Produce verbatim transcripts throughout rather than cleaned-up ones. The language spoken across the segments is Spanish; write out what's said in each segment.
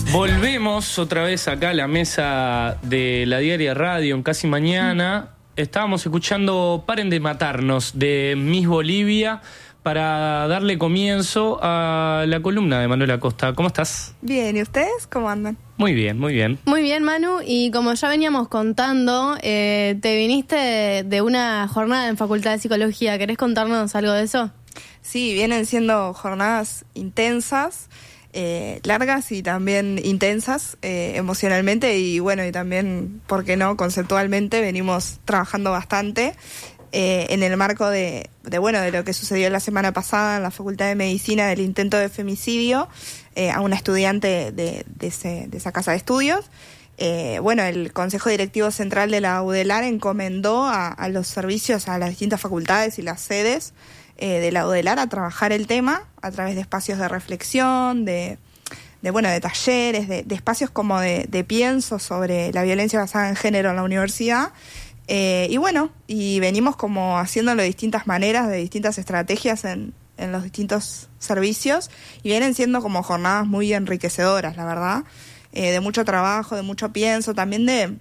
Volvemos otra vez acá a la mesa de la Diaria Radio en Casi Mañana. Estábamos escuchando Paren de Matarnos de Miss Bolivia para darle comienzo a la columna de Manuela Acosta. ¿Cómo estás? Bien, ¿y ustedes cómo andan? Muy bien, muy bien. Muy bien, Manu, y como ya veníamos contando, eh, te viniste de una jornada en Facultad de Psicología. ¿Querés contarnos algo de eso? Sí, vienen siendo jornadas intensas, eh, largas y también intensas eh, emocionalmente y bueno, y también, ¿por qué no?, conceptualmente venimos trabajando bastante eh, en el marco de, de, bueno, de lo que sucedió la semana pasada en la Facultad de Medicina del intento de femicidio eh, a una estudiante de, de, ese, de esa casa de estudios. Eh, bueno, el Consejo Directivo Central de la UDELAR encomendó a, a los servicios, a las distintas facultades y las sedes eh, de la UDELAR a trabajar el tema a través de espacios de reflexión, de, de bueno, de talleres, de, de espacios como de, de pienso sobre la violencia basada en género en la universidad. Eh, y bueno, y venimos como haciéndolo de distintas maneras, de distintas estrategias en, en los distintos servicios, y vienen siendo como jornadas muy enriquecedoras, la verdad. Eh, de mucho trabajo, de mucho pienso, también de,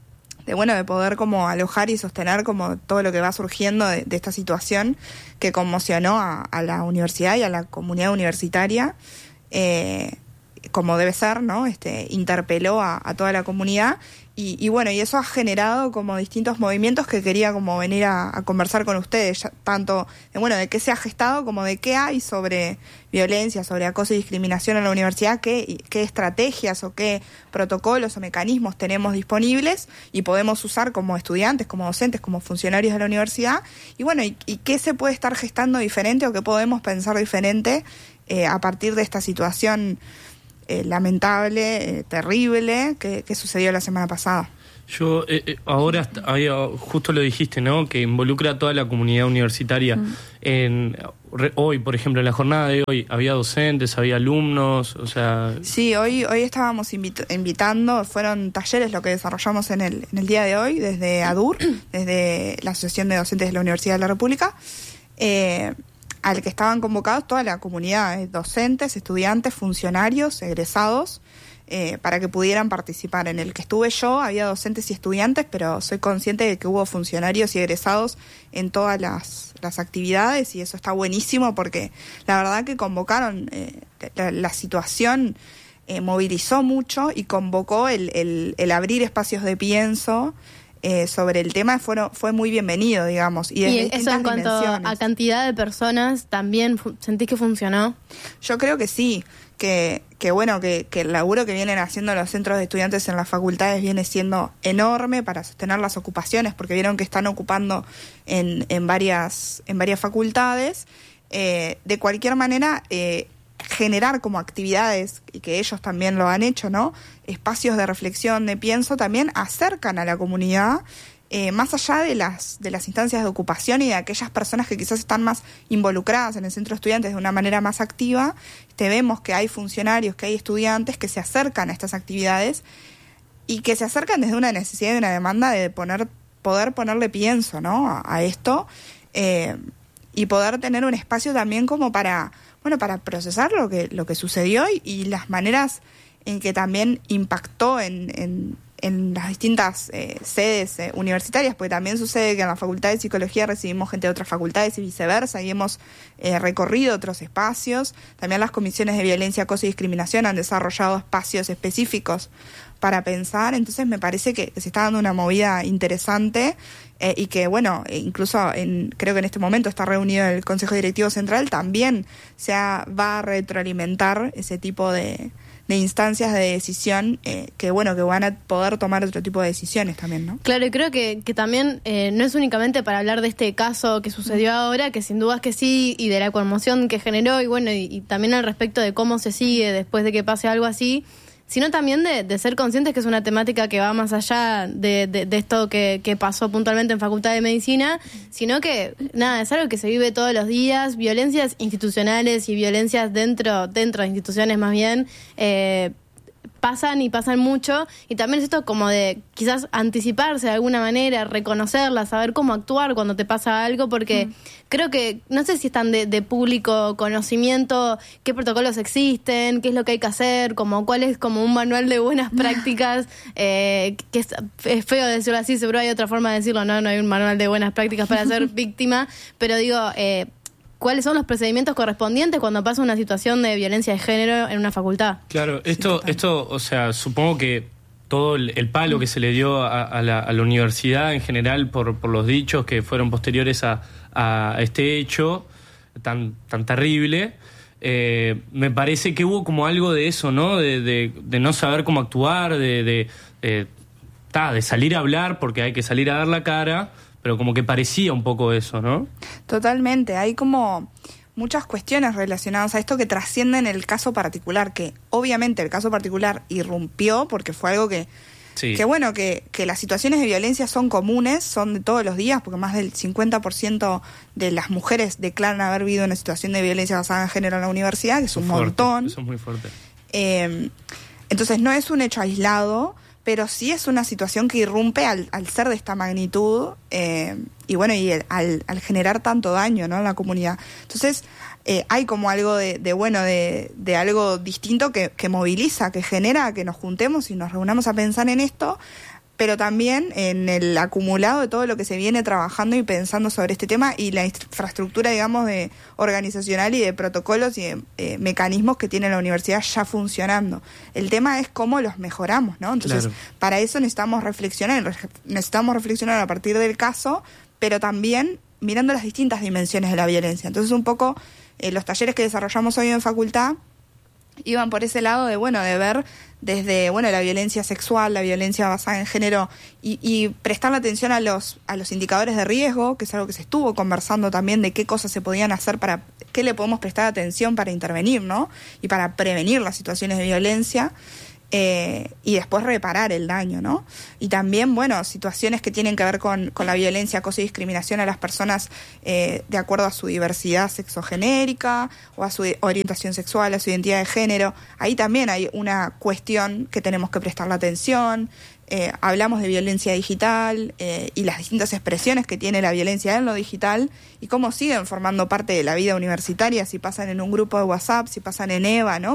de bueno, de poder como alojar y sostener como todo lo que va surgiendo de, de esta situación que conmocionó a, a la universidad y a la comunidad universitaria, eh, como debe ser, ¿no? Este, interpeló a, a toda la comunidad. Y, y bueno, y eso ha generado como distintos movimientos que quería como venir a, a conversar con ustedes, ya, tanto de, bueno, de qué se ha gestado como de qué hay sobre violencia, sobre acoso y discriminación en la universidad, qué, qué estrategias o qué protocolos o mecanismos tenemos disponibles y podemos usar como estudiantes, como docentes, como funcionarios de la universidad, y bueno, y, y qué se puede estar gestando diferente o qué podemos pensar diferente eh, a partir de esta situación Eh, lamentable, eh, terrible, que, que sucedió la semana pasada. Yo, eh, eh, ahora, había, justo lo dijiste, ¿no?, que involucra a toda la comunidad universitaria. Mm. En, re, hoy, por ejemplo, en la jornada de hoy, ¿había docentes, había alumnos? O sea... Sí, hoy, hoy estábamos invit- invitando, fueron talleres lo que desarrollamos en el, en el día de hoy, desde ADUR, desde la Asociación de Docentes de la Universidad de la República, eh, al que estaban convocados toda la comunidad, eh, docentes, estudiantes, funcionarios, egresados, eh, para que pudieran participar. En el que estuve yo había docentes y estudiantes, pero soy consciente de que hubo funcionarios y egresados en todas las, las actividades, y eso está buenísimo porque la verdad que convocaron, eh, la, la situación eh, movilizó mucho y convocó el, el, el abrir espacios de pienso Eh, sobre el tema, fueron, fue muy bienvenido, digamos. Y, ¿Y eso en cuanto a cantidad de personas también fu- sentís que funcionó? Yo creo que sí, que, que bueno, que, que el laburo que vienen haciendo los centros de estudiantes en las facultades viene siendo enorme para sostener las ocupaciones, porque vieron que están ocupando en, en, varias, en varias facultades. Eh, de cualquier manera, eh, generar como actividades, y que ellos también lo han hecho, ¿no?, espacios de reflexión, de pienso, también acercan a la comunidad, eh, más allá de las, de las instancias de ocupación y de aquellas personas que quizás están más involucradas en el centro de estudiantes de una manera más activa. Te vemos que hay funcionarios, que hay estudiantes que se acercan a estas actividades y que se acercan desde una necesidad y una demanda de poner, poder ponerle pienso, ¿no?, a, a esto, eh, y poder tener un espacio también como para, bueno, para procesar lo que, lo que sucedió y, y las maneras en que también impactó en, en, en las distintas eh, sedes eh, universitarias, porque también sucede que en la Facultad de Psicología recibimos gente de otras facultades y viceversa, y hemos eh, recorrido otros espacios. También las comisiones de violencia, acoso y discriminación han desarrollado espacios específicos para pensar. Entonces me parece que se está dando una movida interesante, eh, y que, bueno, incluso en, creo que en este momento está reunido el Consejo Directivo Central, también se ha, va a retroalimentar ese tipo de, de instancias de decisión, eh, que, bueno, que van a poder tomar otro tipo de decisiones también, ¿no? Claro, y creo que, que también eh, no es únicamente para hablar de este caso que sucedió ahora, que sin duda es que sí, y de la conmoción que generó, y bueno, y, y también al respecto de cómo se sigue después de que pase algo así, sino también de, de ser conscientes que es una temática que va más allá de, de, de esto que, que pasó puntualmente en Facultad de Medicina, sino que, nada, es algo que se vive todos los días, violencias institucionales y violencias dentro, dentro de instituciones más bien, eh, pasan y pasan mucho, y también es esto como de quizás anticiparse de alguna manera, reconocerla, saber cómo actuar cuando te pasa algo, porque mm. creo que, no sé si están de, de público conocimiento, qué protocolos existen, qué es lo que hay que hacer, como cuál es como un manual de buenas prácticas, eh, que es, es feo decirlo así, seguro hay otra forma de decirlo, no, no hay un manual de buenas prácticas para ser víctima, pero digo, eh, ¿cuáles son los procedimientos correspondientes cuando pasa una situación de violencia de género en una facultad? Claro, esto, sí, esto, o sea, supongo que todo el, el palo que se le dio a, a, la, a la universidad en general por, por los dichos que fueron posteriores a, a este hecho tan, tan terrible, eh, me parece que hubo como algo de eso, ¿no? De, de, de no saber cómo actuar, de, de, de, ta, de salir a hablar porque hay que salir a dar la cara, pero como que parecía un poco eso, ¿no? Totalmente, hay como muchas cuestiones relacionadas a esto que trascienden el caso particular, que obviamente el caso particular irrumpió porque fue algo que, sí. que bueno, que, que las situaciones de violencia son comunes, son de todos los días, porque más del cincuenta por ciento de las mujeres declaran haber vivido una situación de violencia basada en género en la universidad, que es un fuerte, montón. Eso es muy fuerte. Eh, entonces no es un hecho aislado, pero sí es una situación que irrumpe al, al ser de esta magnitud eh, y bueno, y el, al, al generar tanto daño, ¿no?, en la comunidad. Entonces eh, hay como algo de, de bueno, de, de algo distinto que, que moviliza, que genera que nos juntemos y nos reunamos a pensar en esto, pero también en el acumulado de todo lo que se viene trabajando y pensando sobre este tema y la infraestructura, digamos, de organizacional y de protocolos y de eh, mecanismos que tiene la universidad ya funcionando. El tema es cómo los mejoramos, ¿no? Entonces, claro, para eso necesitamos reflexionar, necesitamos reflexionar a partir del caso, pero también mirando las distintas dimensiones de la violencia. Entonces, un poco eh, los talleres que desarrollamos hoy en facultad iban por ese lado de, bueno, de ver desde, bueno, la violencia sexual, la violencia basada en género y, y prestarle atención a los a los indicadores de riesgo, que es algo que se estuvo conversando también de qué cosas se podían hacer para, qué le podemos prestar atención para intervenir, ¿no? Y para prevenir las situaciones de violencia. Eh, y después reparar el daño, ¿no? Y también, bueno, situaciones que tienen que ver con, con la violencia, acoso y discriminación a las personas eh, de acuerdo a su diversidad sexogenérica o a su orientación sexual, a su identidad de género. Ahí también hay una cuestión que tenemos que prestarle atención. Eh, hablamos de violencia digital eh, y las distintas expresiones que tiene la violencia en lo digital y cómo siguen formando parte de la vida universitaria, si pasan en un grupo de WhatsApp, si pasan en EVA, ¿no?